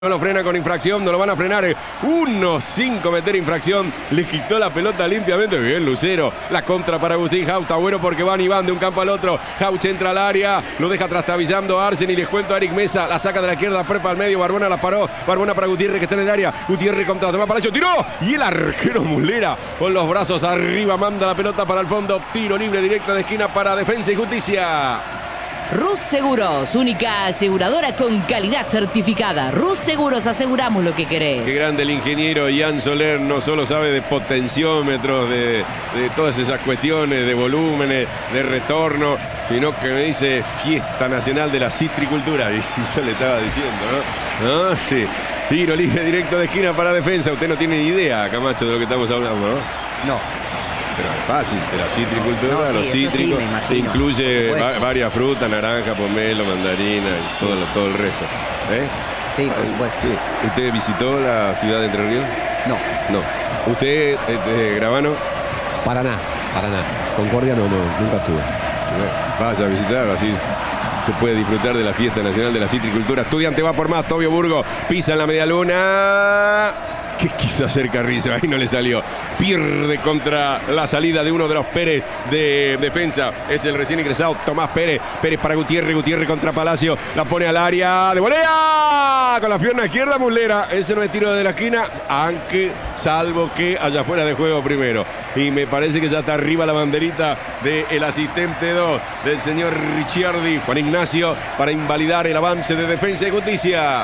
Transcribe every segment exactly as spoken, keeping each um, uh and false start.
No lo frena con infracción, no lo van a frenar. uno cinco meter infracción. Le quitó la pelota limpiamente. Bien, Lucero. La contra para Agustín Jau. Está bueno porque van y van de un campo al otro. Jauch entra al área. Lo deja trastabillando a Arsen y les cuento a Eric Mesa. La saca de la izquierda, prepa al medio. Barbona la paró. Barbona para Gutiérrez que está en el área. Gutiérrez contra Tomás Palacio. Tiró. Y el arquero Mulera con los brazos arriba. Manda la pelota para el fondo. Tiro libre directo de esquina para Defensa y Justicia. Rus Seguros, única aseguradora con calidad certificada. Rus Seguros, aseguramos lo que querés. Qué grande el ingeniero Ian Soler, no solo sabe de potenciómetros, de, de todas esas cuestiones, de volúmenes, de retorno, sino que me dice Fiesta Nacional de la Citricultura. Y si yo le estaba diciendo, ¿no? ¿No? Sí. Tiro libre directo de esquina para Defensa. Usted no tiene ni idea, Camacho, de lo que estamos hablando, ¿no? No. Pero es fácil, de la citricultura, no, sí, los cítricos, sí, incluye va, varias frutas, naranja, pomelo, mandarina y sí. todo, todo el resto. ¿Eh? Sí, por supuesto. Sí. ¿Usted visitó la ciudad de Entre Ríos? No. No. ¿Usted, eh, Gravano? Paraná, Paraná. Concordia no, no, nunca estuve. Vaya a visitar, así se puede disfrutar de la fiesta nacional de la citricultura. Estudiante va por más, Tobio Burgo pisa en la media luna. ¿Qué quiso hacer Carrizo? Ahí no le salió. Pierde contra la salida de uno de los Pérez de Defensa. Es el recién ingresado Tomás Pérez. Pérez para Gutiérrez. Gutiérrez contra Palacio. La pone al área. ¡De volea! Con la pierna izquierda, Mulera. Ese no es tiro de la esquina. Aunque, salvo que haya fuera de juego primero. Y me parece que ya está arriba la banderita del asistente dos del señor Ricciardi, Juan Ignacio, para invalidar el avance de Defensa y Justicia.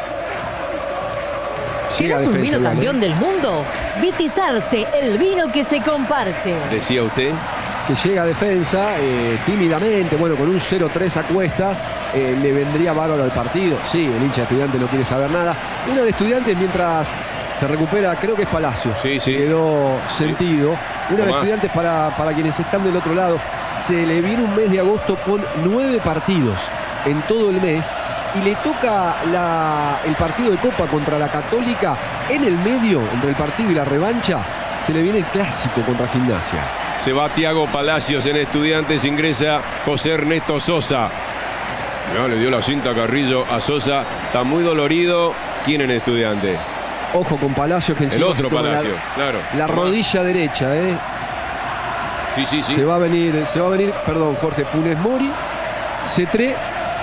¿Quieres un vino campeón del mundo? Vitizarte, el vino que se comparte. ¿Decía usted? Que llega a Defensa eh, tímidamente, bueno, con un cero tres a cuesta, eh, le vendría bárbaro al partido. Sí, el hincha de Estudiantes no quiere saber nada. Uno de Estudiantes mientras se recupera, creo que es Palacio. Sí, sí. Quedó sentido. Sí. Uno de Estudiantes para, para quienes están del otro lado. Se le viene un mes de agosto con nueve partidos en todo el mes. Y le toca la, el partido de Copa contra la Católica en el medio, entre el partido y la revancha. Se le viene el clásico contra Gimnasia. Se va Tiago Palacios en Estudiantes, ingresa José Ernesto Sosa. No, le dio la cinta a Carrillo a Sosa. Está muy dolorido. ¿Quién en Estudiantes? Ojo con Palacios, que el otro Palacio, la, claro. La rodilla derecha, ¿eh? Sí, sí, sí. Se va a venir, se va a venir, perdón, Jorge, Funes Mori, Cetré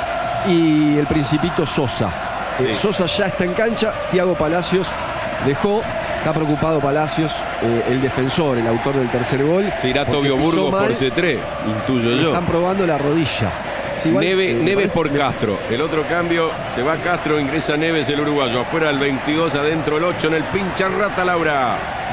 y el Principito Sosa. Sí. Eh, Sosa ya está en cancha, Tiago Palacios dejó, está preocupado Palacios, eh, el defensor, el autor del tercer gol. Se irá Tobio Burgos por Cetré, intuyo yo. Están probando la rodilla. Sí, igual, Neve, eh, Neves por Castro. El otro cambio, se va Castro, ingresa Neves, el uruguayo. Afuera el veintidós, adentro el ocho en el pincha rata, Laura.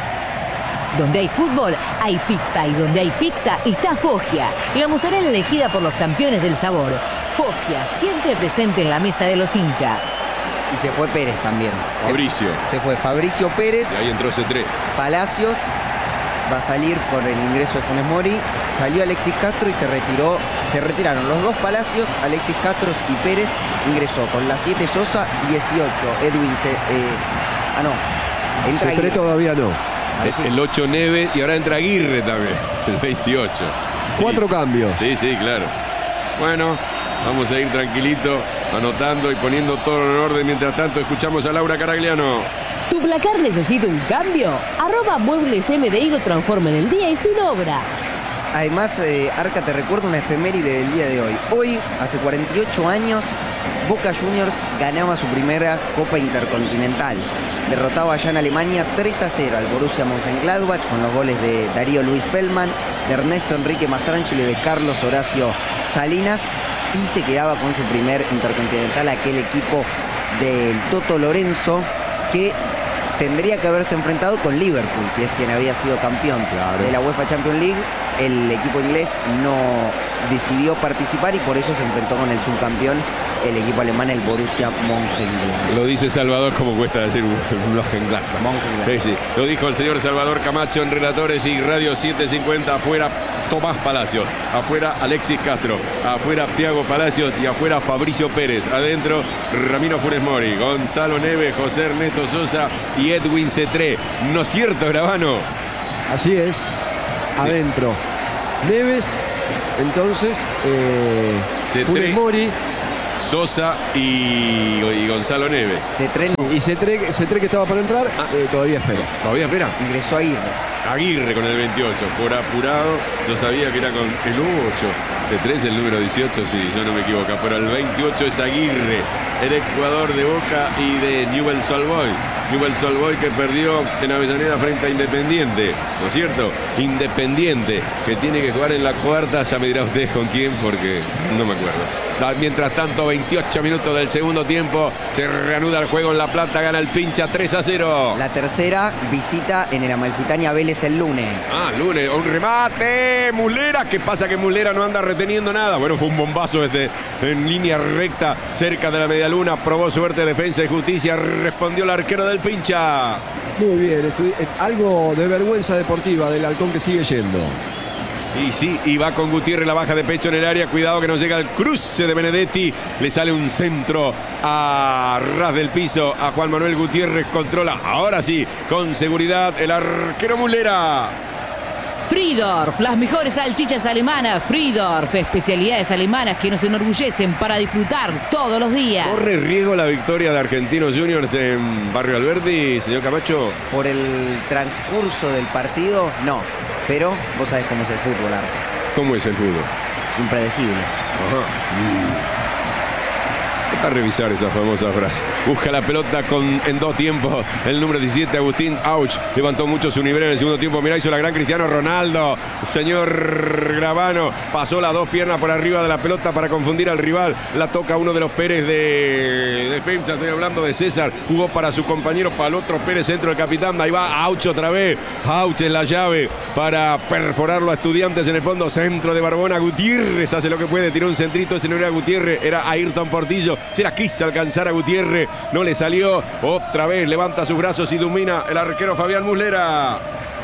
Donde hay fútbol, hay pizza. Y donde hay pizza, está Foggia. La mozzarella elegida por los campeones del sabor. Foggia, siempre presente en la mesa de los hinchas. Y se fue Pérez también. Fabricio. Se, se fue Fabricio Pérez. Y ahí entró Cetré. Palacios va a salir por el ingreso de Funes Mori. Salió Alexis Castro y se retiró. Se retiraron los dos Palacios, Alexis Castro y Pérez. Ingresó con la siete Sosa, dieciocho Edwin. Ce, eh, ah, no. Entra Cetré todavía no. El, el ocho Neves y ahora entra Aguirre también. El veintiocho. Cuatro sí, cambios. Sí, sí, claro. Bueno, vamos a ir tranquilito, anotando y poniendo todo en orden. Mientras tanto, escuchamos a Laura Caragliano. ¿Tu placar necesita un cambio? Arroba Muebles M D I lo transforma en el día y sin obra. Además, eh, Arca, te recuerdo una efeméride del día de hoy. Hoy, hace cuarenta y ocho años, Boca Juniors ganaba su primera Copa Intercontinental. Derrotaba allá en Alemania tres a cero al Borussia Mönchengladbach con los goles de Darío Luis Feldman, de Ernesto Enrique Mastrangelo y de Carlos Horacio Salinas, y se quedaba con su primer Intercontinental aquel equipo del Toto Lorenzo, que tendría que haberse enfrentado con Liverpool, que es quien había sido campeón claro. de la UEFA Champions League. El equipo inglés no decidió participar y por eso se enfrentó con el subcampeón, el equipo alemán, el Borussia Mönchengladbach. Lo dice Salvador, como cuesta decir Mönchengladbach. Sí, sí. Lo dijo el señor Salvador Camacho en Relatores y Radio setecientos cincuenta. Afuera Tomás Palacios, afuera Alexis Castro, afuera Tiago Palacios y afuera Fabricio Pérez. Adentro Ramiro Funes Mori, Gonzalo Neves, José Ernesto Sosa y Edwin Cetré. ¿No es cierto, Gravano? Así es. Adentro sí. Neves, entonces eh, Funes Mori, Sosa y, y Gonzalo Neves. Cetré Y Cetré, Cetré que estaba para entrar, Ah. eh, todavía espera. Todavía espera. ingresó a ir. Aguirre con el veintiocho, por apurado, yo sabía que era con el ocho. Cetré es el número dieciocho, si yo no me equivoco, pero el veintiocho es Aguirre, el exjugador de Boca y de Newell's Old Boys. Newell's Old Boys que perdió en Avellaneda frente a Independiente, ¿no es cierto? Independiente, que tiene que jugar en la cuarta, ya me dirá usted con quién, porque no me acuerdo. Mientras tanto, veintiocho minutos del segundo tiempo, se reanuda el juego en La Plata, gana el Pincha tres a cero. La tercera visita en el Amalfitani a Vélez el lunes. Ah, lunes, un remate, Mulera, ¿qué pasa que Mulera no anda reteniendo nada? Bueno, fue un bombazo este en línea recta, cerca de la medialuna, probó suerte, Defensa y Justicia, respondió el arquero del Pincha. Muy bien, estu- eh, algo de vergüenza deportiva del Halcón que sigue yendo. Y sí, y va con Gutiérrez, la baja de pecho en el área, cuidado que no llega el cruce de Benedetti, le sale un centro a ras del piso a Juan Manuel Gutiérrez, controla, ahora sí, con seguridad el arquero Mulera. Friedorf, las mejores salchichas alemanas. Friedorf, especialidades alemanas que nos enorgullecen para disfrutar todos los días. ¿Corre riesgo la victoria de Argentinos Juniors en Barrio Alberdi, señor Camacho? Por el transcurso del partido, no. Pero vos sabés cómo es el fútbol, Arco. ¿Cómo es el fútbol? Impredecible. Ajá. A revisar esa famosa frase. Busca la pelota con, en dos tiempos. El número diecisiete, Agustín Auch. Levantó mucho su nivel en el segundo tiempo. Mirá, hizo la gran Cristiano Ronaldo. Señor Gravano pasó las dos piernas por arriba de la pelota para confundir al rival. La toca uno de los Pérez de defensa. Estoy hablando de César. Jugó para su compañero, para el otro Pérez, centro del capitán. Ahí va Auch otra vez. Auch es la llave para perforarlo a Estudiantes en el fondo. Centro de Barbona. Gutiérrez hace lo que puede. Tiró un centrito. Ese no era Gutiérrez, era Ayrton Portillo. Se la quiso alcanzar a Gutiérrez, no le salió. Otra vez levanta sus brazos y domina el arquero Fabián Muslera.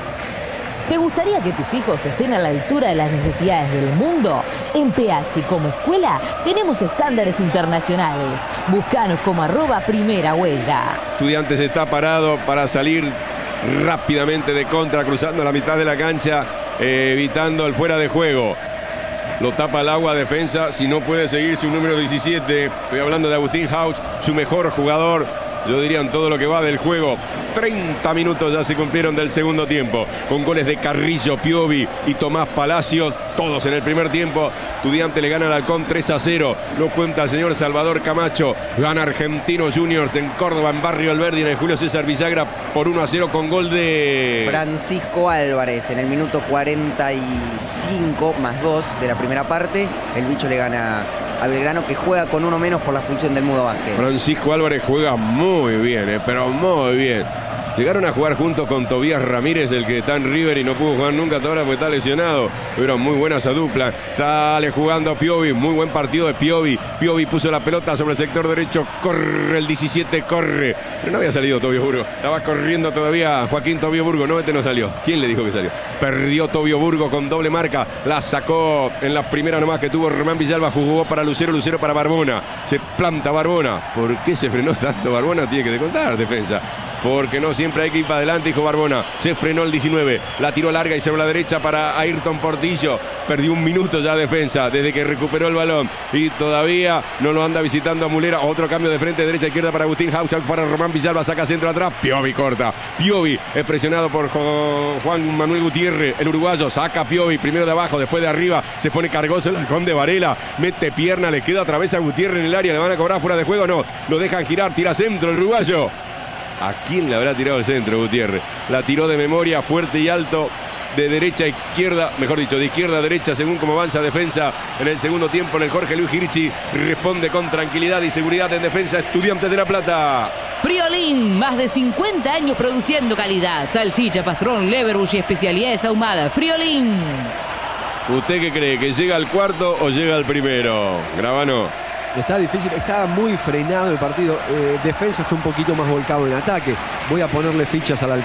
¿Te gustaría que tus hijos estén a la altura de las necesidades del mundo? En P H como escuela tenemos estándares internacionales. Búscanos como arroba primera huella. Estudiantes está parado para salir rápidamente de contra, cruzando la mitad de la cancha, eh, evitando el fuera de juego. Lo tapa el agua, defensa, si no puede seguir su número diecisiete. Estoy hablando de Agustín Auch, su mejor jugador, yo diría en todo lo que va del juego. treinta minutos ya se cumplieron del segundo tiempo, con goles de Carrillo, Piovi y Tomás Palacios, todos en el primer tiempo. Estudiante le gana al Halcón tres a cero, lo cuenta el señor Salvador Camacho. Gana Argentinos Juniors en Córdoba, en Barrio Alberdi, en el Julio César Villagra, por uno a cero con gol de Francisco Álvarez en el minuto cuarenta y cinco más dos de la primera parte. El bicho le gana a Belgrano, que juega con uno menos por la función del Mudo Vázquez. Francisco Álvarez juega muy bien, eh, pero muy bien. Llegaron a jugar junto con Tobías Ramírez, el que está en River y no pudo jugar nunca hasta ahora porque está lesionado. Pero muy buena esa dupla. Dale jugando Piovi, muy buen partido de Piovi. Piovi puso la pelota sobre el sector derecho, corre el diecisiete, corre. Pero no había salido Tobio Burgo. Estaba corriendo todavía Joaquín Tobio Burgo. No, este no salió. ¿Quién le dijo que salió? Perdió Tobio Burgo con doble marca. La sacó en la primera nomás que tuvo Román Villalba. Jugó para Lucero, Lucero para Barbona. Se planta Barbona. ¿Por qué se frenó tanto Barbona? Tiene que descontar defensa. Porque no siempre hay que ir para adelante, dijo Barbona. Se frenó el diecinueve, la tiró larga y sobre la derecha para Ayrton Portillo. Perdió un minuto ya defensa desde que recuperó el balón. Y todavía no lo anda visitando a Mulera. Otro cambio de frente, derecha, izquierda para Agustín Auch, para Román Villalba, saca centro atrás. Piovi corta. Piovi es presionado por Juan Manuel Gutiérrez, el uruguayo. Saca Piovi, primero de abajo, después de arriba. Se pone cargoso el Halcón de Varela. Mete pierna, le queda otra vez a Gutiérrez en el área. ¿Le van a cobrar fuera de juego? No. Lo dejan girar, tira centro el uruguayo. ¿A quién le habrá tirado el centro Gutiérrez? La tiró de memoria, fuerte y alto, de derecha a izquierda, mejor dicho, de izquierda a derecha, según como avanza defensa en el segundo tiempo. En el Jorge Luis Girchi responde con tranquilidad y seguridad en defensa Estudiantes de La Plata. Friolín, más de cincuenta años produciendo calidad. Salchicha, pastrón, leverbush y especialidades ahumadas. Friolín. ¿Usted qué cree? ¿Que llega al cuarto o llega al primero? Gravano. Está difícil, está muy frenado el partido. Eh, defensa está un poquito más volcado en ataque. Voy a ponerle fichas al Halcón.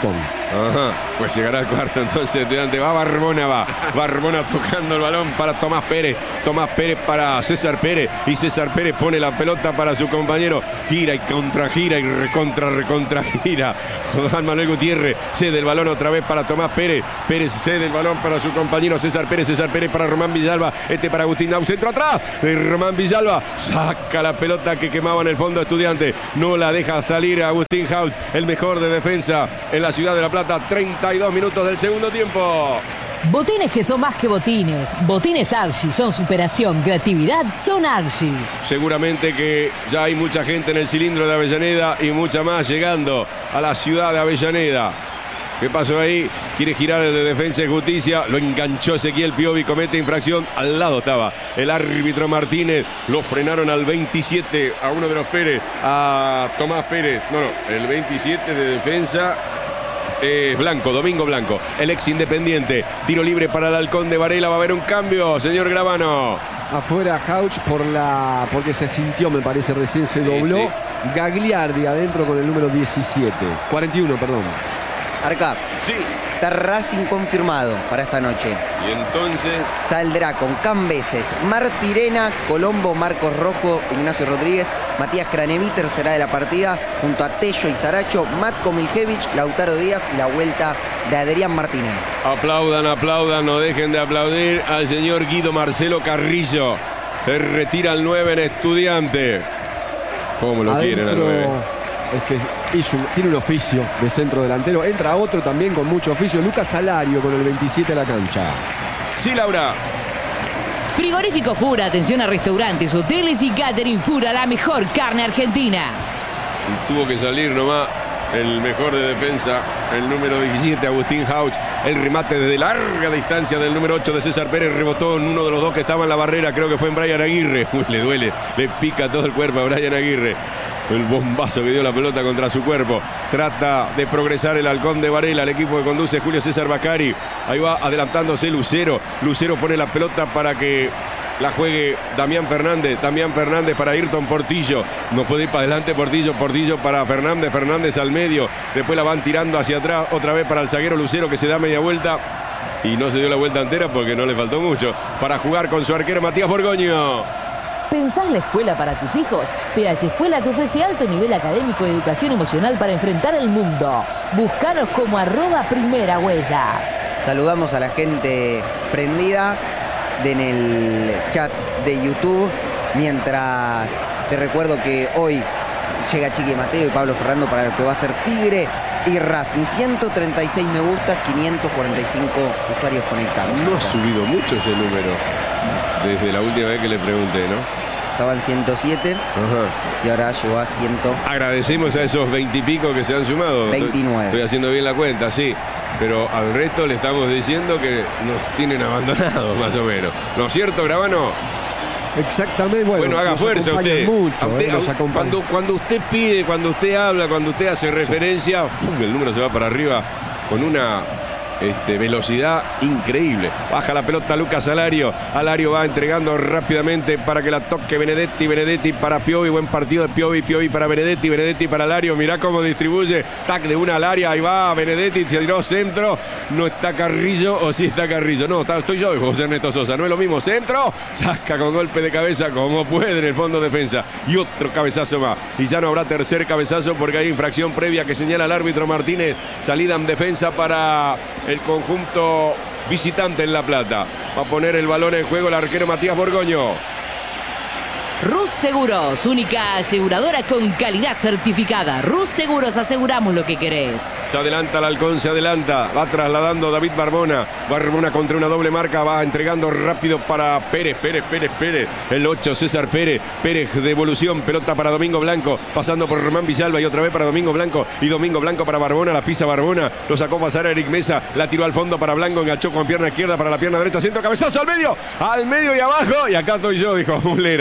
Ajá, pues llegará al cuarto entonces Estudiante. Va Barbona, va. Barbona tocando el balón para Tomás Pérez. Tomás Pérez para César Pérez. Y César Pérez pone la pelota para su compañero. Gira y contragira y recontra, recontra gira. Juan Manuel Gutiérrez cede el balón otra vez para Tomás Pérez. Pérez cede el balón para su compañero César Pérez. César Pérez para Román Villalba. Este para Agustín Nau. Centro atrás de Román Villalba. Saca la pelota que quemaba en el fondo Estudiante. No la deja salir a Agustín Hauch, el mejor de defensa en la ciudad de La Plata. treinta y dos minutos del segundo tiempo. Botines que son más que botines. Botines Archie son superación, creatividad, son Archie. Seguramente que ya hay mucha gente en el cilindro de Avellaneda y mucha más llegando a la ciudad de Avellaneda. ¿Qué pasó ahí? Quiere girar el de Defensa y Justicia. Lo enganchó Ezequiel Piovi, comete infracción. Al lado estaba el árbitro Martínez. Lo frenaron al veintisiete a uno de los Pérez. A Tomás Pérez. No, no. El veintisiete de Defensa. Eh, Blanco, Domingo Blanco, el ex Independiente. Tiro libre para el Halcón de Varela. Va a haber un cambio, señor Gravano. Afuera Hauch por la, porque se sintió, me parece, recién se dobló. Sí, sí. Gagliardi adentro con el número diecisiete. cuarenta y uno, perdón. Arca. Sí. Está Racing confirmado para esta noche. Y entonces saldrá con Cambeses, Martirena, Colombo, Marcos Rojo, Ignacio Rodríguez, Matías Craneviter será de la partida, junto a Tello y Saracho, Matko Miljevich, Lautaro Díaz y la vuelta de Adrián Martínez. Aplaudan, aplaudan, no dejen de aplaudir al señor Guido Marcelo Carrillo. Se retira el nueve en Estudiante. ¿Cómo lo adentro quieren al nueve? Es que hizo, tiene un oficio de centro delantero. Entra otro también con mucho oficio. Lucas Salario con el veintisiete a la cancha. Sí, Laura. Frigorífico Fura, atención a restaurantes, hoteles y catering. Fura, la mejor carne argentina. Y tuvo que salir nomás el mejor de defensa, el número diecisiete, Agustín Hauch. El remate desde larga distancia del número ocho de César Pérez. Rebotó en uno de los dos que estaba en la barrera. Creo que fue en Brian Aguirre. Uy, le duele, le pica todo el cuerpo a Brian Aguirre. El bombazo que dio la pelota contra su cuerpo. Trata de progresar el Halcón de Varela, el equipo que conduce Julio César Bacari. Ahí va adelantándose Lucero. Lucero pone la pelota para que la juegue Damián Fernández. Damián Fernández para Ayrton Portillo. No puede ir para adelante Portillo. Portillo para Fernández. Fernández al medio. Después la van tirando hacia atrás. Otra vez para el zaguero Lucero, que se da media vuelta. Y no se dio la vuelta entera porque no le faltó mucho. Para jugar con su arquero Matías Borgoño. ¿Pensás la escuela para tus hijos? P H Escuela te ofrece alto nivel académico y educación emocional para enfrentar el mundo. Búscanos como arroba primera huella. Saludamos a la gente prendida de en el chat de YouTube. Mientras te recuerdo que hoy llega Chiqui Mateo y Pablo Ferrando para lo que va a ser Tigre y Racing. ciento treinta y seis me gustas, quinientos cuarenta y cinco usuarios conectados. No ha subido mucho ese número desde la última vez que le pregunté, ¿no? Estaban ciento siete. Ajá. Y ahora llegó a cien. Agradecemos a esos veinte y pico que se han sumado. veintinueve. Estoy, estoy haciendo bien la cuenta, sí. Pero al resto le estamos diciendo que nos tienen abandonados, más o menos. ¿No es cierto, Gravano? Exactamente. Bueno, bueno haga fuerza usted. Mucho, usted eh, cuando, cuando usted pide, cuando usted habla, cuando usted hace referencia, ¡pum!, el número se va para arriba con una Este, velocidad increíble. Baja la pelota Lucas Salario. Alario va entregando rápidamente para que la toque Benedetti. Benedetti para Piovi. Buen partido de Piovi. Piovi para Benedetti. Benedetti para Alario. Mirá cómo distribuye. Tac de una al área. Ahí va Benedetti. Se tiró centro. No está Carrillo. O sí está Carrillo. No, está, estoy yo, José Ernesto Sosa. No es lo mismo. Centro. Saca con golpe de cabeza como puede en el fondo de defensa. Y otro cabezazo más. Y ya no habrá tercer cabezazo porque hay infracción previa que señala el árbitro Martínez. Salida en defensa para el conjunto visitante en La Plata. Va a poner el balón en juego el arquero Matías Borgoño. Rus Seguros, única aseguradora con calidad certificada. Rus Seguros, aseguramos lo que querés. Se adelanta el Halcón, se adelanta. Va trasladando David Barbona. Barbona contra una doble marca. Va entregando rápido para Pérez. Pérez, Pérez, Pérez. El ocho, César Pérez. Pérez, devolución. Pelota para Domingo Blanco. Pasando por Román Villalba y otra vez para Domingo Blanco. Y Domingo Blanco para Barbona. La pisa Barbona. Lo sacó pasar a Eric Mesa. La tiró al fondo para Blanco. Enganchó con pierna izquierda para la pierna derecha. Centro, cabezazo al medio. Al medio y abajo. Y acá estoy yo, dijo Mulera.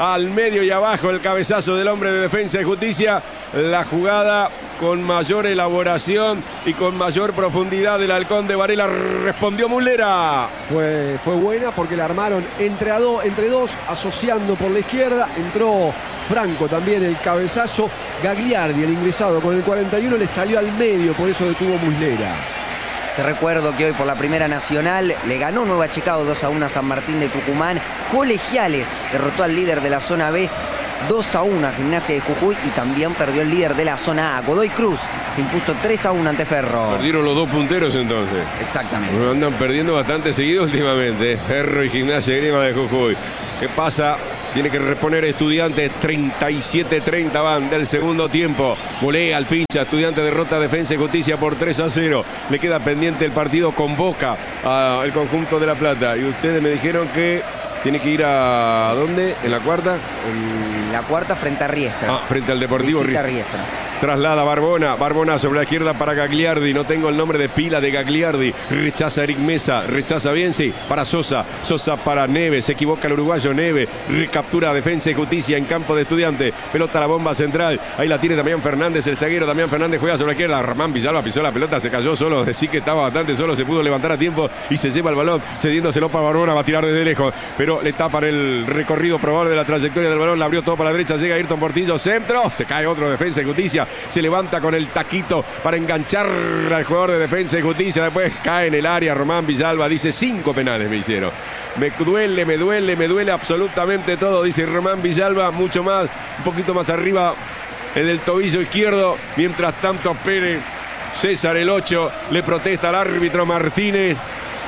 al medio y abajo el cabezazo del hombre de Defensa y Justicia. La jugada con mayor elaboración y con mayor profundidad del Halcón de Varela, respondió Muslera. Fue, fue buena porque la armaron entre, a do, entre dos, asociando por la izquierda. Entró Franco también el cabezazo. Gagliardi, el ingresado con el cuarenta y uno, le salió al medio, por eso detuvo Muslera. Te recuerdo que hoy por la Primera Nacional le ganó Nueva Chicago dos a uno a San Martín de Tucumán. Colegiales derrotó al líder de la zona B dos a uno a Gimnasia de Jujuy y también perdió el líder de la zona A. Godoy Cruz se impuso tres a uno ante Ferro. Perdieron los dos punteros entonces. Exactamente. Andan perdiendo bastante seguido últimamente. Ferro y Gimnasia de Grima de Jujuy. ¿Qué pasa? Tiene que reponer Estudiantes. Treinta y siete treinta van del segundo tiempo. Volea al pincha. Estudiantes derrota a Defensa y Justicia por tres a cero. Le queda pendiente el partido con Boca al conjunto de La Plata. Y ustedes me dijeron que tiene que ir a... ¿a dónde? ¿En la cuarta? El, la cuarta frente a Riestra. Ah, frente al Deportivo Visita Riestra. Riestra. Traslada Barbona, Barbona sobre la izquierda para Gagliardi, no tengo el nombre de pila de Gagliardi, rechaza Eric Mesa, rechaza bien, sí, para Sosa, Sosa para Neves, se equivoca el uruguayo Neves, recaptura Defensa y Justicia en campo de Estudiante, pelota a la bomba central, ahí la tiene Damián Fernández, el zaguero Damián Fernández juega sobre la izquierda, Román Villalba pisó la pelota, se cayó solo, decir que estaba bastante solo, se pudo levantar a tiempo y se lleva el balón, cediéndoselo para Barbona, va a tirar desde lejos, pero le tapan el recorrido probable de la trayectoria del balón, la abrió todo para la derecha, llega Ayrton Portillo, centro, se cae otro Defensa y Justicia, se levanta con el taquito para enganchar al jugador de Defensa y Justicia. Después cae en el área Román Villalba. Dice cinco penales me hicieron. Me duele, me duele, me duele absolutamente todo. Dice Román Villalba. Mucho más, un poquito más arriba del tobillo izquierdo. Mientras tanto Pérez, César el ocho, le protesta al árbitro Martínez.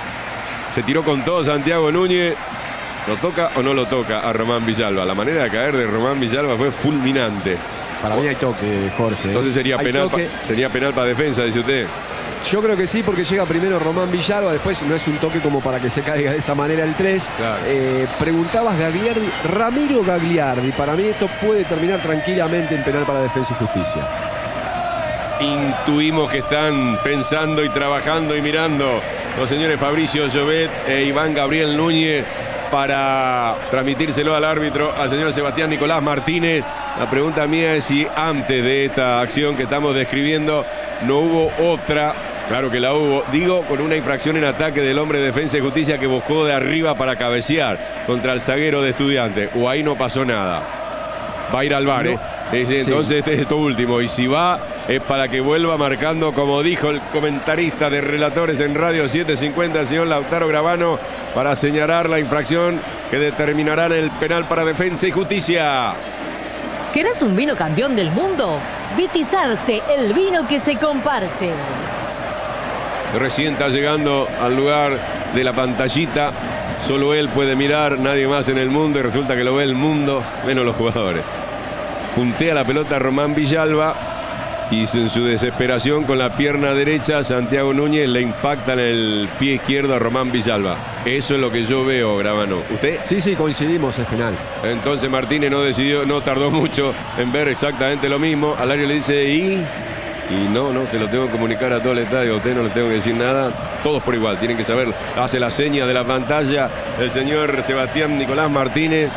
Se tiró con todo Santiago Núñez. ¿Lo toca o no lo toca a Román Villalba? La manera de caer de Román Villalba fue fulminante. Para mí hay toque, Jorge. Entonces sería Hay penal, pa, toque. sería penal para Defensa, dice usted. Yo creo que sí, porque llega primero Román Villalba, después no es un toque como para que se caiga de esa manera el tres. Claro. Eh, preguntabas Gagliardi, Ramiro Gagliardi. Para mí esto puede terminar tranquilamente en penal para Defensa y Justicia. Intuimos que están pensando y trabajando y mirando los señores Fabricio Llobet e Iván Gabriel Núñez para transmitírselo al árbitro, al señor Sebastián Nicolás Martínez. La pregunta mía es si antes de esta acción que estamos describiendo no hubo otra. Claro que la hubo, digo, con una infracción en ataque del hombre de Defensa y Justicia que buscó de arriba para cabecear contra el zaguero de Estudiantes, o ahí no pasó nada. Va a ir al V A R, ¿eh? Entonces sí. Este es esto último, y si va es para que vuelva marcando, como dijo el comentarista de Relatores en Radio setecientos cincuenta, el señor Lautaro Gravano, para señalar la infracción que determinará el penal para Defensa y Justicia. ¿Querés un vino campeón del mundo? Vitizarte, el vino que se comparte. Recién está llegando al lugar de la pantallita, solo él puede mirar, nadie más en el mundo, y resulta que lo ve el mundo, menos los jugadores. Puntea la pelota Román Villalba y en su desesperación con la pierna derecha Santiago Núñez le impacta en el pie izquierdo a Román Villalba. Eso es lo que yo veo, Gravano. ¿Usted? Sí, sí, coincidimos, es penal. Entonces Martínez no decidió, no tardó mucho en ver exactamente lo mismo. Alario le dice y... Y no, no, se lo tengo que comunicar a todo el estadio. A usted no le tengo que decir nada. Todos por igual, tienen que saber. Hace la seña de la pantalla el señor Sebastián Nicolás Martínez.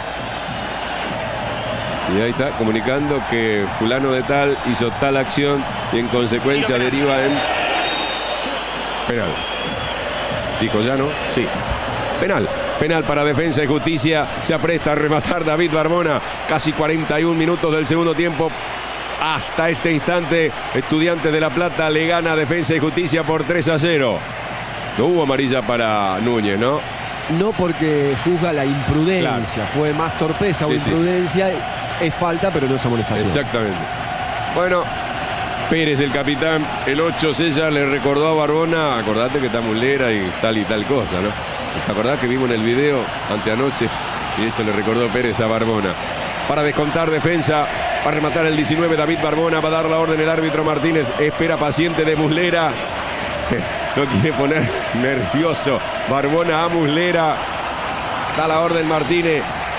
Y ahí está, comunicando que fulano de tal hizo tal acción y en consecuencia deriva en penal. Dijo ya, ¿no? Sí. Penal. Penal para Defensa y Justicia. Se apresta a rematar David Barbona. Casi cuarenta y un minutos del segundo tiempo. Hasta este instante, Estudiantes de La Plata le gana a Defensa y Justicia por tres a cero. No hubo amarilla para Núñez, ¿no? No, porque juzga la imprudencia. Claro. Fue más torpeza o sí, imprudencia. Sí. Es falta, pero no es amonestación. Exactamente. Bueno, Pérez, el capitán, el ocho, César le recordó a Barbona, acordate que está Muslera y tal y tal cosa, ¿no? ¿Te acordás que vimos en el video anteanoche? Y eso le recordó Pérez a Barbona. Para descontar Defensa, para rematar el diecinueve, David Barbona, va a dar la orden el árbitro Martínez. Espera paciente de Muslera. No quiere poner nervioso Barbona a Muslera. Da la orden Martínez.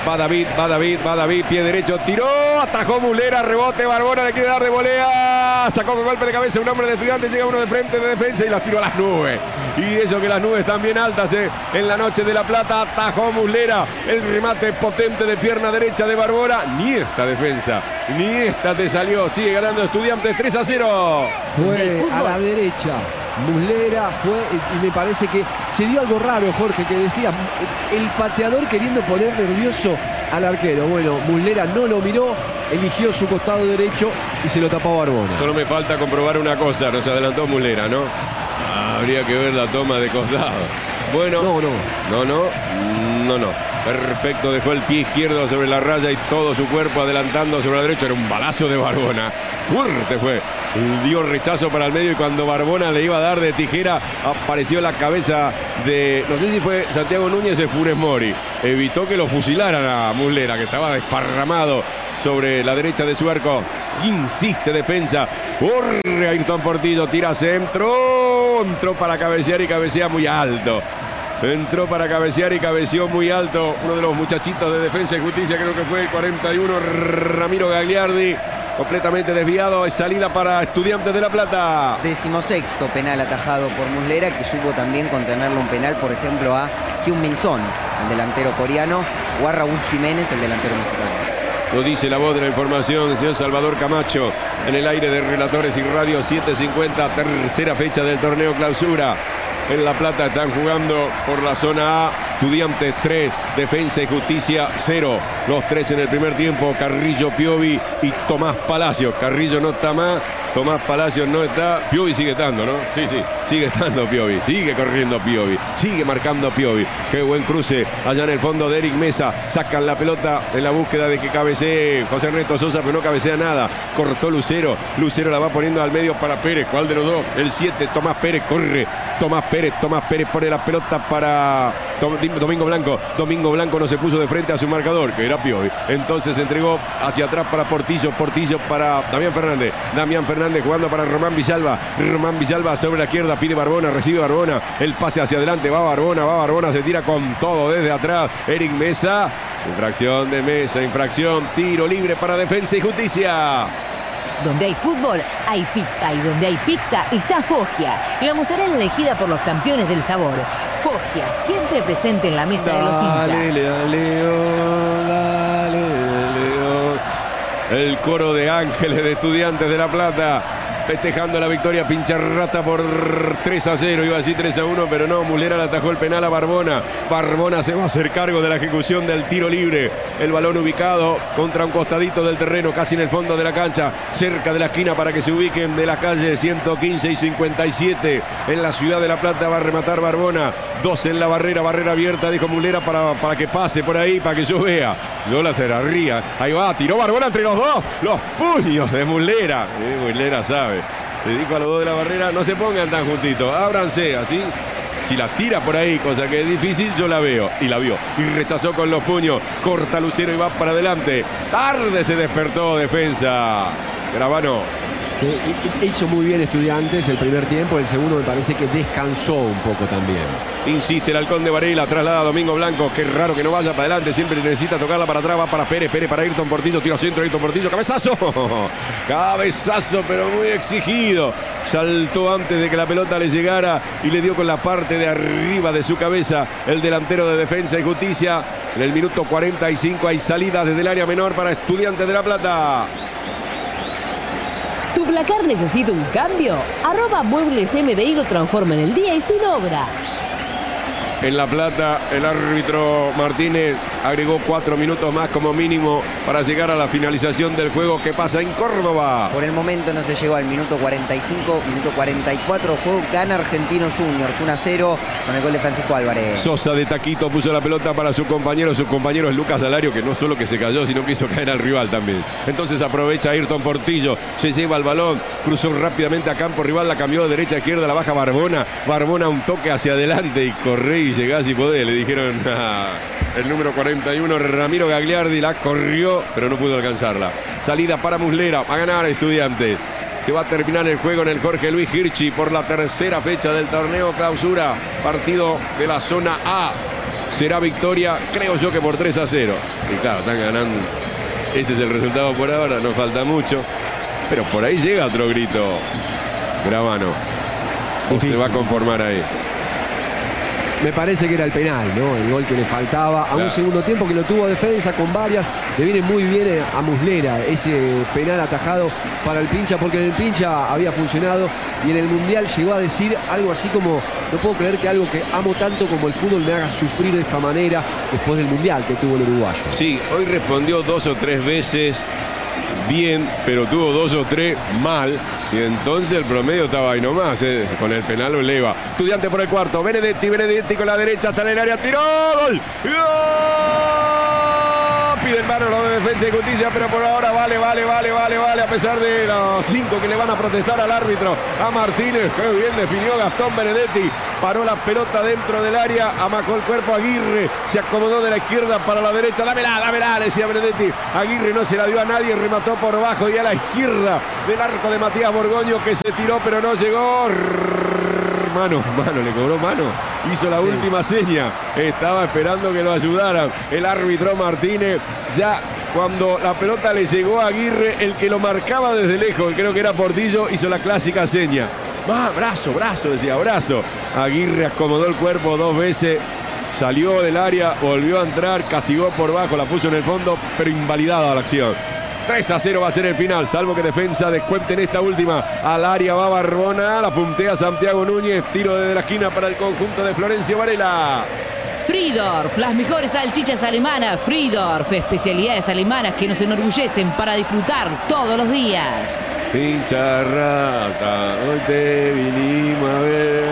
Va David, va David, va David, pie derecho, tiró, atajó Muslera, rebote, Barbona le quiere dar de volea, sacó con golpe de cabeza un hombre de Estudiantes, llega uno de frente de defensa y las tiró a las nubes. Y eso que las nubes están bien altas, eh. En la noche de La Plata atajó Muslera, el remate potente de pierna derecha de Barbona, ni esta defensa, ni esta te salió, sigue ganando Estudiantes tres a cero. Fue a la derecha. Muslera fue, y me parece que se dio algo raro, Jorge, que decía el pateador queriendo poner nervioso al arquero. Bueno, Muslera no lo miró, eligió su costado derecho y se lo tapó a Barbona. Solo me falta comprobar una cosa, nos adelantó Muslera, ¿no? Ah, habría que ver la toma de costado. Bueno, no, no, no, no, no, no. Perfecto, dejó el pie izquierdo sobre la raya y todo su cuerpo adelantando sobre la derecha. Era un balazo de Barbona. Fuerte fue. Dio rechazo para el medio y cuando Barbona le iba a dar de tijera, apareció la cabeza de, no sé si fue Santiago Núñez o Funes Mori. Evitó que lo fusilaran a Muslera, que estaba desparramado sobre la derecha de su arco. Insiste defensa. Corre Ayrton Portillo, tira centro. Entró para cabecear y cabecea muy alto. Entró para cabecear y cabeceó muy alto. Uno de los muchachitos de Defensa y Justicia, creo que fue el cuarenta y uno, Ramiro Gagliardi. Completamente desviado. Es salida para Estudiantes de La Plata. Decimosexto penal atajado por Muslera, que supo también contenerle un penal, por ejemplo, a Hyun-Min Son, el delantero coreano, o a Raúl Jiménez, el delantero mexicano. Lo dice la voz de la información, el señor Salvador Camacho, en el aire de Relatores y Radio siete cincuenta, tercera fecha del torneo Clausura. En La Plata están jugando por la zona A, Estudiantes tres, Defensa y Justicia cero. Los tres en el primer tiempo, Carrillo, Piovi y Tomás Palacios. Carrillo no está más, Tomás Palacios no está. Piovi sigue estando, ¿no? Sí, sí, sigue estando Piovi. Sigue corriendo Piovi, sigue marcando Piovi. Qué buen cruce allá en el fondo de Eric Mesa. Sacan la pelota en la búsqueda de que cabecee José Ernesto Sosa, pero no cabecea nada. Cortó Lucero, Lucero la va poniendo al medio para Pérez. ¿Cuál de los dos? El siete, Tomás Pérez, corre. Tomás Pérez, Tomás Pérez pone la pelota para Domingo Blanco. Domingo Blanco no se puso de frente a su marcador, que era Piovi. Entonces entregó hacia atrás para Portillo. Portillo para Damián Fernández. Damián Fernández jugando para Román Villalba. Román Villalba sobre la izquierda, pide Barbona, recibe Barbona. El pase hacia adelante, va Barbona, va Barbona, se tira con todo desde atrás. Eric Mesa. Infracción de Mesa, infracción, tiro libre para Defensa y Justicia. Donde hay fútbol, hay pizza. Y donde hay pizza, está Foggia. La mozzarella elegida por los campeones del sabor. Foggia, siempre presente en la mesa de los hinchas. Dale, León, dale, León. El coro de ángeles de Estudiantes de La Plata. Festejando la victoria Pincharrata por tres a cero, iba a decir tres a uno, pero no, Muslera le atajó el penal a Barbona. Barbona se va a hacer cargo de la ejecución del tiro libre. El balón ubicado contra un costadito del terreno, casi en el fondo de la cancha, cerca de la esquina para que se ubiquen de la calle ciento quince y cincuenta y siete. En la ciudad de La Plata va a rematar Barbona. Dos en la barrera, barrera abierta, dijo Muslera, para, para que pase por ahí, para que yo vea. Yo la cerraría. Ahí va, tiró Barbona entre los dos. Los puños de Muslera. Eh, Muslera sabe. Le dijo a los dos de la barrera, no se pongan tan juntitos, ábranse, así. Si la tira por ahí, cosa que es difícil, yo la veo. Y la vio. Y rechazó con los puños. Corta Lucero y va para adelante. Tarde se despertó Defensa. Gravano. Sí, hizo muy bien Estudiantes el primer tiempo, el segundo me parece que descansó un poco también. Insiste el halcón de Varela, traslada a Domingo Blanco, qué raro que no vaya para adelante, siempre necesita tocarla para atrás, va para Pérez, Pérez para Ayrton Portillo, tiro centro, Ayrton Portillo, cabezazo, cabezazo pero muy exigido, saltó antes de que la pelota le llegara y le dio con la parte de arriba de su cabeza el delantero de Defensa y Justicia. En el minuto cuarenta y cinco hay salida desde el área menor para Estudiantes de La Plata. ¿Tu placar necesita un cambio? Arroba Muebles M D I lo transforma en el día y sin obra. En La Plata, el árbitro Martínez agregó cuatro minutos más como mínimo para llegar a la finalización del juego que pasa en Córdoba. Por el momento no se llegó al minuto cuarenta y cinco, minuto cuarenta y cuatro, juego gana Argentinos Juniors, uno a cero con el gol de Francisco Álvarez. Sosa de taquito puso la pelota para su compañero, su compañero es Lucas Alario, que no solo que se cayó, sino que hizo caer al rival también. Entonces aprovecha Ayrton Portillo, se lleva el balón, cruzó rápidamente a campo rival, la cambió de derecha a izquierda, la baja Barbona, Barbona un toque hacia adelante y corre y llegás si podés, le dijeron a el número cuarenta y uno, Ramiro Gagliardi, la corrió, pero no pudo alcanzarla. Salida para Muslera, va a ganar Estudiantes, que va a terminar el juego en el Jorge Luis Hirschi por la tercera fecha del torneo Clausura, partido de la zona A. será victoria, creo yo que por tres a cero. Y claro, están ganando. Este es el resultado por ahora, no falta mucho. Pero por ahí llega otro grito. Gravano. O se va a conformar ahí. Me parece que era el penal, ¿no? El gol que le faltaba a Claro. un segundo tiempo que lo tuvo defensa con varias. Le viene muy bien a Muslera ese penal atajado para el Pincha, porque en el Pincha había funcionado y en el Mundial llegó a decir algo así como: no puedo creer que algo que amo tanto como el fútbol me haga sufrir de esta manera, después del Mundial que tuvo el uruguayo. Sí, hoy respondió dos o tres veces bien, pero tuvo dos o tres mal. Y entonces el promedio estaba ahí nomás, eh. Con el penal lo eleva. Estudiante por el cuarto. Benedetti, Benedetti con la derecha hasta en el área. ¡Tiró! ¡Gol! ¡Gol! Piden mano los de Defensa y Justicia, pero por ahora vale, vale, vale, vale, vale. A pesar de los cinco que le van a protestar al árbitro. A Martínez, qué bien definió Gastón Benedetti. Paró la pelota dentro del área, amacó el cuerpo Aguirre, se acomodó de la izquierda para la derecha. Dámela, dámela, decía Benedetti. Aguirre no se la dio a nadie, remató por bajo y a la izquierda del arco de Matías Borgoño, que se tiró pero no llegó. Mano, mano, le cobró mano. Hizo la última seña. Estaba esperando que lo ayudaran. El árbitro Martínez, ya cuando la pelota le llegó a Aguirre, el que lo marcaba desde lejos, creo que era Portillo, hizo la clásica seña. Va, brazo, brazo, decía, brazo. Aguirre acomodó el cuerpo dos veces, salió del área, volvió a entrar, castigó por bajo, la puso en el fondo, pero invalidada la acción. tres a cero va a ser el final, salvo que Defensa descuente en esta última. Al área va Barbona, la puntea Santiago Núñez, tiro desde la esquina para el conjunto de Florencio Varela. Friedorf, las mejores salchichas alemanas. Friedorf, especialidades alemanas que nos enorgullecen para disfrutar todos los días. Hincha rata, hoy te vinimos a ver.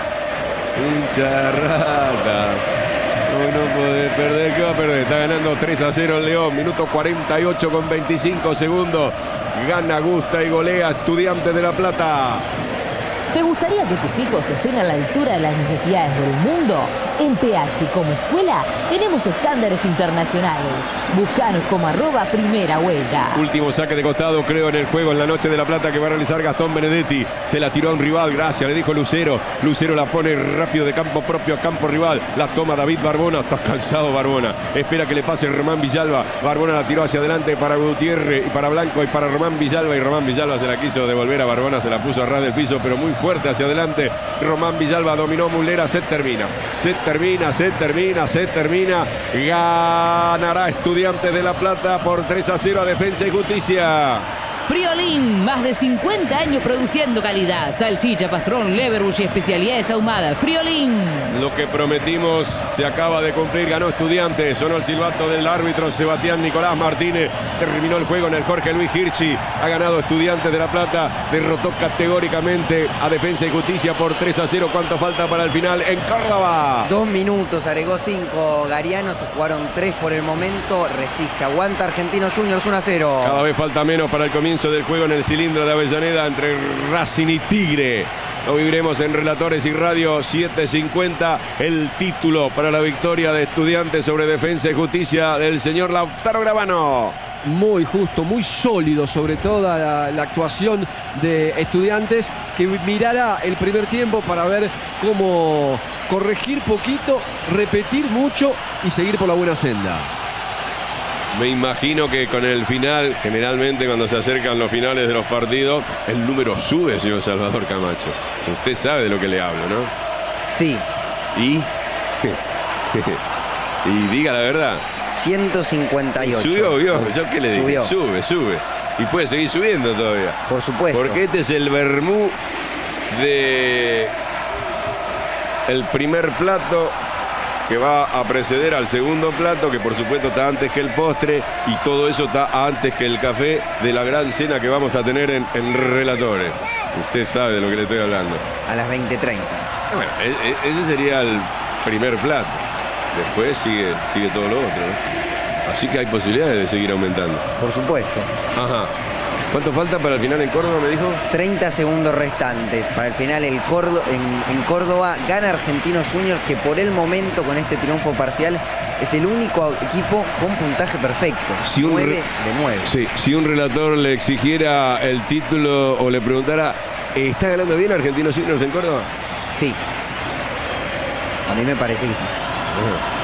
Hincha rata, hoy no podés perder. ¿Qué va a perder? Está ganando tres a cero el León. Minuto cuarenta y ocho con veinticinco segundos. Gana, gusta y golea Estudiantes de La Plata. ¿Te gustaría que tus hijos estén a la altura de las necesidades del mundo? En P H como escuela tenemos estándares internacionales. Búscanos como arroba primera huella. Último saque de costado, creo, en el juego en la noche de La Plata que va a realizar Gastón Benedetti. Se la tiró a un rival, gracias, le dijo Lucero. Lucero la pone rápido de campo propio a campo rival. La toma David Barbona, está cansado Barbona. Espera que le pase Román Villalba. Barbona la tiró hacia adelante para Gutiérrez y para Blanco y para Román Villalba. Y Román Villalba se la quiso devolver a Barbona, se la puso a ras del piso, pero muy fuerte hacia adelante. Román Villalba dominó Muslera, se termina. Se termina, se termina, se termina. Ganará Estudiantes de La Plata por tres a cero a Defensa y Justicia. Friolín, más de cincuenta años produciendo calidad. Salchicha, pastrón, leverbush y especialidades ahumadas. Friolín. Lo que prometimos se acaba de cumplir. Ganó Estudiantes. Sonó el silbato del árbitro Sebastián Nicolás Martínez. Terminó el juego en el Jorge Luis Hirschi. Ha ganado Estudiantes de La Plata. Derrotó categóricamente a Defensa y Justicia por tres a cero. ¿Cuánto falta para el final en Córdoba? Dos minutos, agregó cinco Gariano, se jugaron tres por el momento. Resiste, aguanta Argentinos Juniors uno a cero. Cada vez falta menos para el comienzo del juego en el cilindro de Avellaneda entre Racing y Tigre. Lo viviremos en Relatores y Radio siete cincuenta. El título para la victoria de Estudiantes sobre Defensa y Justicia del señor Lautaro Gravano. Muy justo, muy sólido, sobre todo la, la actuación de Estudiantes, que mirará el primer tiempo para ver cómo corregir poquito, repetir mucho y seguir por la buena senda. Me imagino que con el final, generalmente cuando se acercan los finales de los partidos, el número sube, señor Salvador Camacho. Usted sabe de lo que le hablo, ¿no? Sí, Y... y diga la verdad. ciento cincuenta y ocho. Subió, vio. ¿Yo qué le dije? Subió. Sube, sube. Y puede seguir subiendo todavía. Por supuesto. Porque este es el vermú de... el primer plato que va a preceder al segundo plato, que por supuesto está antes que el postre, y todo eso está antes que el café de la gran cena que vamos a tener en, en Relatores. Usted sabe de lo que le estoy hablando. A las veinte treinta. Bueno, e- e- ese sería el primer plato. Después sigue, sigue todo lo otro, ¿no? Así que hay posibilidades de seguir aumentando. Por supuesto. Ajá. ¿Cuánto falta para el final en Córdoba, me dijo? treinta segundos restantes. Para el final el Córdo- en, en Córdoba gana Argentinos Juniors, que por el momento con este triunfo parcial es el único equipo con puntaje perfecto. Si un nueve re- de nueve. Sí, si un relator le exigiera el título o le preguntara, ¿está ganando bien Argentinos Juniors en Córdoba? Sí. A mí me parece que sí. Ajá.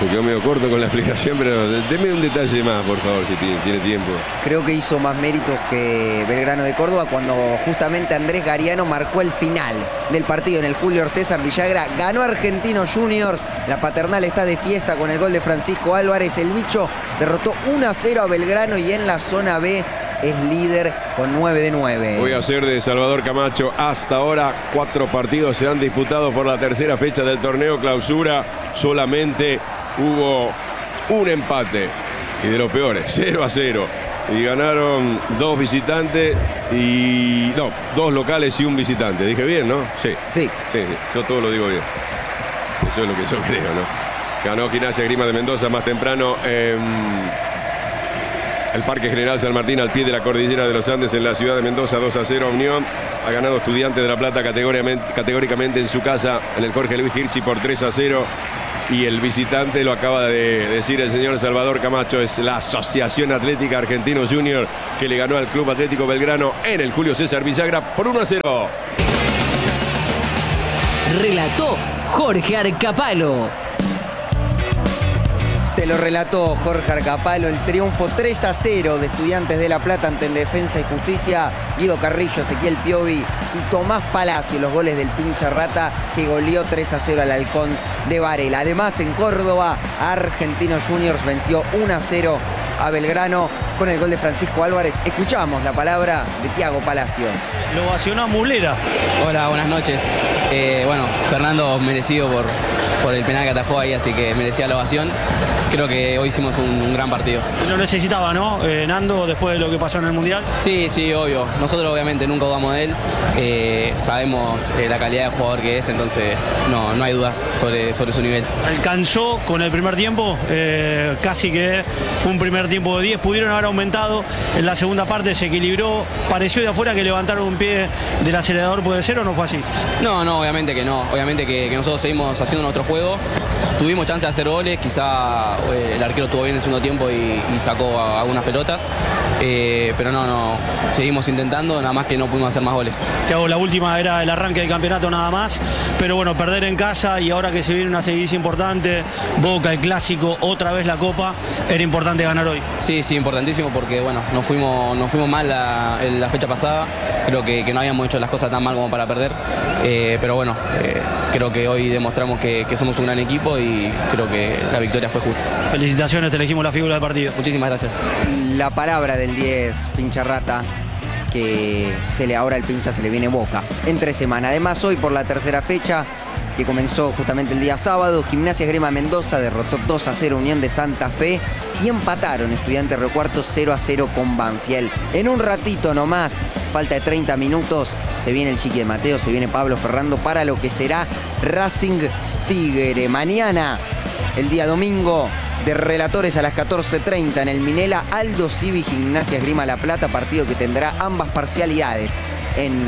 Se quedó medio corto con la explicación, pero deme un detalle más, por favor, si tiene, tiene tiempo. Creo que hizo más méritos que Belgrano de Córdoba cuando justamente Andrés Gariano marcó el final del partido en el Julio César Villagra. Ganó Argentinos Juniors. La paternal está de fiesta con el gol de Francisco Álvarez. El bicho derrotó uno a cero a Belgrano y en la zona B es líder con nueve de nueve. Voy a hacer de Salvador Camacho. Hasta ahora, cuatro partidos se han disputado por la tercera fecha del torneo clausura. Solamente hubo un empate. Y de los peores, cero a cero. Y ganaron dos visitantes y... No, dos locales y un visitante. ¿Dije bien, no? Sí. Sí. Sí, sí. Yo todo lo digo bien. Eso es lo que yo creo, ¿no? Ganó Gimnasia Grima de Mendoza más temprano en... el Parque General San Martín, al pie de la cordillera de los Andes, en la ciudad de Mendoza, dos a cero a Unión. Ha ganado Estudiantes de La Plata categóricamente en su casa, en el Jorge Luis Hirschi, por tres a cero. Y el visitante, lo acaba de decir el señor Salvador Camacho, es la Asociación Atlética Argentinos Juniors, que le ganó al Club Atlético Belgrano en el Julio César Villagra por uno a cero. Relató Jorge Arcapalo. Te lo relató Jorge Arcapalo, el triunfo tres a cero de Estudiantes de La Plata ante Defensa y Justicia. Guido Carrillo, Ezequiel Piovi y Tomás Palacio, los goles del pincha rata que goleó tres a cero al Halcón de Varela. Además, en Córdoba, Argentinos Juniors venció uno a cero a Belgrano con el gol de Francisco Álvarez. Escuchamos la palabra de Tiago Palacio. Lo ovacionó a Mulera. Hola, buenas noches. Eh, bueno, Fernando merecido por, por el penal que atajó ahí, así que merecía la ovación. Creo que hoy hicimos un, un gran partido. Lo necesitaba, ¿no? Eh, Nando, después de lo que pasó en el Mundial. Sí, sí, obvio. Nosotros obviamente nunca dudamos de él. Eh, sabemos eh, la calidad de jugador que es, entonces no, no hay dudas sobre, sobre su nivel. Alcanzó con el primer tiempo, eh, casi que fue un primer tiempo de diez. Pudieron haber aumentado en la segunda parte, se equilibró. Pareció de afuera que levantaron un pie del acelerador, ¿puede ser o no fue así? No, no, obviamente que no. Obviamente que, que nosotros seguimos haciendo nuestro juego. Tuvimos chance de hacer goles, quizá eh, el arquero estuvo bien en el segundo tiempo y, y sacó a, a algunas pelotas. Eh, pero no, no, seguimos intentando, nada más que no pudimos hacer más goles. Te hago la última, era el arranque del campeonato nada más, pero bueno, perder en casa y ahora que se viene una seguidilla importante, Boca, el Clásico, otra vez la Copa, era importante ganar hoy. Sí, sí, importantísimo porque bueno, nos fuimos, nos fuimos mal la, la fecha pasada, creo que, que no habíamos hecho las cosas tan mal como para perder, eh, pero bueno, eh, creo que hoy demostramos que, que somos un gran equipo y creo que la victoria fue justa. Felicitaciones, te elegimos la figura del partido. Muchísimas gracias. La palabra del diez, pincha rata, que se le, ahora el pincha se le viene Boca entre semana. Además, hoy por la tercera fecha, que comenzó justamente el día sábado, Gimnasia Grima Mendoza derrotó dos a cero Unión de Santa Fe y empataron Estudiantes Río Cuarto cero a cero con Banfield. En un ratito nomás, falta de treinta minutos, se viene el Chiqui de Mateo, se viene Pablo Ferrando para lo que será Racing Tigre. Mañana, el día domingo, de relatores a las catorce treinta en el Minela, Aldo Civi Gimnasia Esgrima La Plata, partido que tendrá ambas parcialidades en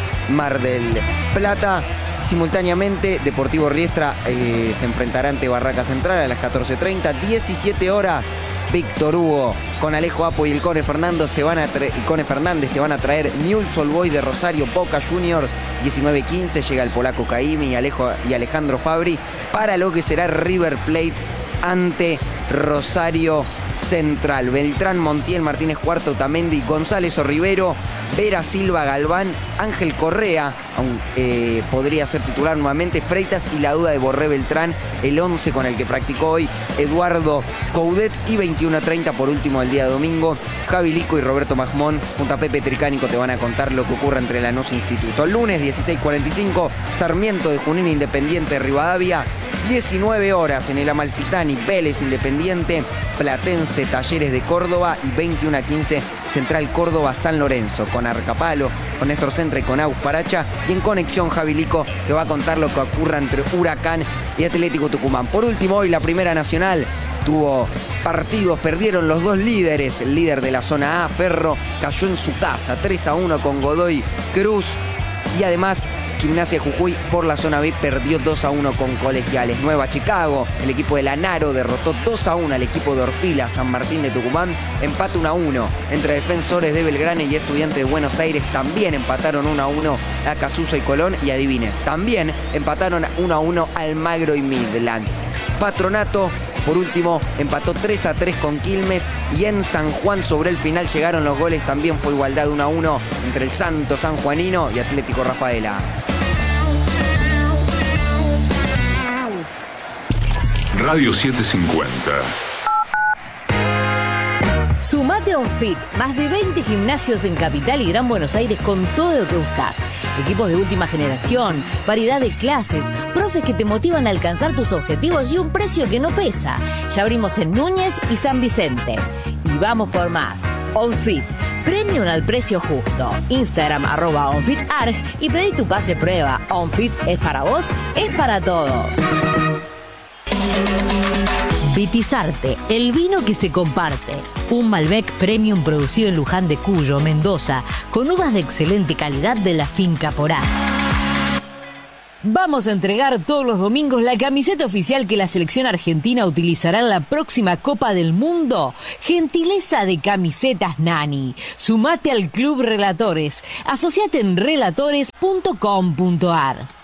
Mar del Plata. Simultáneamente, Deportivo Riestra eh, se enfrentará ante Barraca Central a las catorce treinta, diecisiete horas. Víctor Hugo con Alejo Apo y el Cone Fernández te van a, tra- Cone Fernández te van a traer Newell's Old Boys de Rosario, Boca Juniors. diecinueve quince llega el polaco Caimi y, Alejo, y Alejandro Fabri para lo que será River Plate ante Rosario Central. Beltrán, Montiel, Martínez Cuarto, Tamendi, González o Rivero, Vera Silva, Galván, Ángel Correa, aunque eh, podría ser titular nuevamente, Freitas y la duda de Borré Beltrán, el once con el que practicó hoy Eduardo Coudet. Y veintiuno a treinta por último el día domingo, Javi Lico y Roberto Majmón junto a Pepe Tricánico te van a contar lo que ocurre entre Lanús e Instituto. Lunes dieciséis cuarenta y cinco, Sarmiento de Junín Independiente de Rivadavia. diecinueve horas en el Amalfitani, Vélez Independiente, Platense Talleres de Córdoba y veintiuno a quince Central Córdoba San Lorenzo, con Arcapalo, con Néstor Centra y con Agus Paracha. Y en conexión Javi Lico te va a contar lo que ocurra entre Huracán y Atlético Tucumán. Por último, hoy la Primera Nacional tuvo partidos, perdieron los dos líderes. El líder de la zona A, Ferro, cayó en su casa tres a uno con Godoy Cruz. Y además, Gimnasia de Jujuy por la zona B perdió dos a uno con Colegiales. Nueva Chicago, el equipo de Lanaro derrotó dos a uno al equipo de Orfila, San Martín de Tucumán. Empate uno a uno entre Defensores de Belgrano y Estudiantes de Buenos Aires. También empataron uno a uno a Casuso y Colón. Y adivine, también empataron uno a uno Almagro y Midland. Patronato Por último, empató tres a tres con Quilmes y en San Juan sobre el final llegaron los goles. También fue igualdad uno a uno entre el Santos sanjuanino y Atlético Rafaela. Radio setecientos cincuenta. Sumate a OnFit, más de veinte gimnasios en Capital y Gran Buenos Aires con todo lo que buscas. Equipos de última generación, variedad de clases, profes que te motivan a alcanzar tus objetivos y un precio que no pesa. Ya abrimos en Núñez y San Vicente. Y vamos por más. OnFit, premium al precio justo. Instagram arroba OnFitArg y pedí tu pase prueba. OnFit es para vos, es para todos. Vitizarte, el vino que se comparte. Un Malbec Premium producido en Luján de Cuyo, Mendoza, con uvas de excelente calidad de la finca Porá. Vamos a entregar todos los domingos la camiseta oficial que la selección argentina utilizará en la próxima Copa del Mundo. Gentileza de Camisetas Nani. Sumate al Club Relatores. Asociate en relatores punto com punto ar.